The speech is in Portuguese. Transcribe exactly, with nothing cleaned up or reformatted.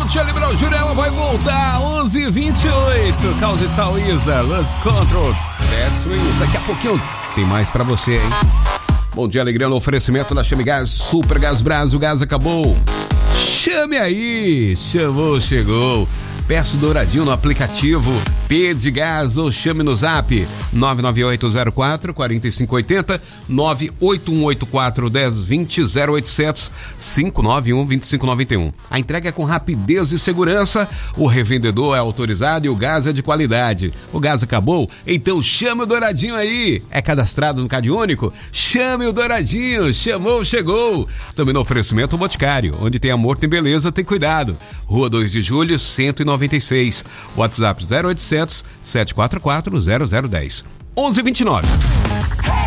Charlie Brown Júnior, ela vai voltar, onze e vinte e oito. Causa e Salisa, Lance Control, That's Wings. Daqui a pouquinho tem mais pra você, hein? Bom dia, alegria no oferecimento da Chame Gás, Super Gás Brás, o gás acabou. Chame aí, chamou, chegou. Peço douradinho no aplicativo P de Gás ou chame no zap nove nove oito zero quatro quatro cinco oito zero, nove oito um oito quatro um zero dois zero zero oitocentos cinco nove um dois cinco nove um. A entrega é com rapidez e segurança, o revendedor é autorizado e o gás é de qualidade. O gás acabou? Então chame o douradinho aí. É cadastrado no Cade Único? Chame o douradinho, chamou, chegou. Também no oferecimento o Boticário, onde tem amor, tem beleza, tem cuidado. Rua dois de julho, cento e noventa e seis. WhatsApp zero oitocentos, sete quatro quatro, zero zero um zero. onze e vinte e nove.